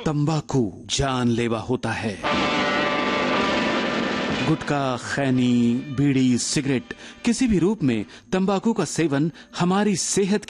तंबाकू जानलेवा होता है। गुटखा, खैनी, बीड़ी, सिगरेट किसी भी रूप में तंबाकू का सेवन हमारी सेहत